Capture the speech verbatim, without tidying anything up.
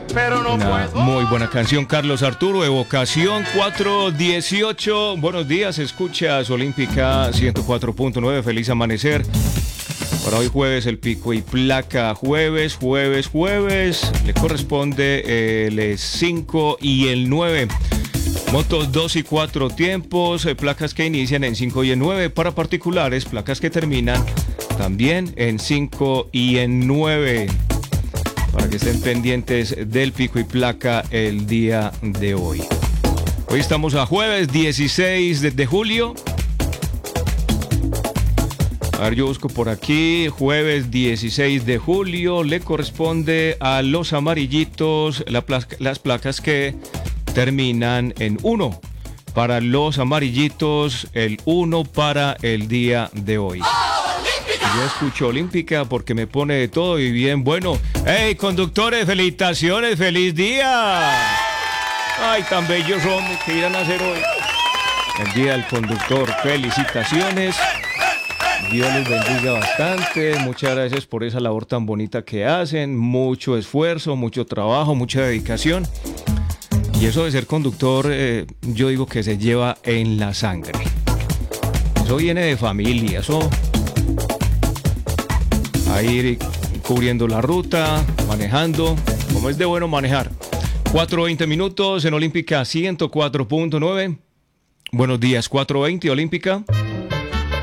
pero no Una puedo. muy buena canción, Carlos Arturo, Evocación cuatro dieciocho. Buenos días, escuchas Olímpica ciento cuatro punto nueve, feliz amanecer. Para hoy jueves el pico y placa, jueves, jueves, jueves, le corresponde el cinco y el nueve. Motos dos y cuatro tiempos, eh, placas que inician en cinco y en nueve. Para particulares, placas que terminan también en cinco y en nueve. Para que estén pendientes del pico y placa el día de hoy. Hoy estamos a jueves dieciséis de, de julio. A ver, yo busco por aquí, jueves dieciséis de julio, le corresponde a los amarillitos la placa, las placas que terminan en uno. Para los amarillitos, el uno para el día de hoy. Yo escucho Olímpica porque me pone de todo y bien bueno. ¡Hey, conductores, felicitaciones! ¡Feliz día! ¡Ay, tan bellos somos que irán a hacer hoy! El día del conductor, felicitaciones. Dios les bendiga bastante, muchas gracias por esa labor tan bonita que hacen, mucho esfuerzo, mucho trabajo, mucha dedicación. Y eso de ser conductor, eh, yo digo que se lleva en la sangre. Eso viene de familia, eso... A ir cubriendo la ruta, manejando, como es de bueno manejar. cuatro veinte minutos en Olímpica ciento cuatro punto nueve. Buenos días, cuatro veinte Olímpica.